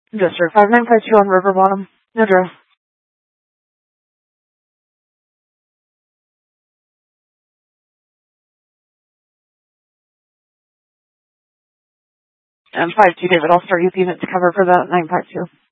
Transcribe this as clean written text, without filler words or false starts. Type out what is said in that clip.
District 5952 on River Bottom. Address. And 52 David, I'll start you the unit to cover for that 952.